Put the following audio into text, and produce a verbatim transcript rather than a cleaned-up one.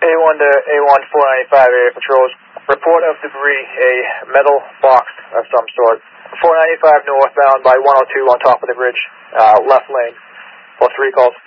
A one to A one four ninety-five area patrols. Report of debris, a metal box of some sort. four ninety-five northbound by one oh two on top of the bridge, uh, left lane. Plus three calls.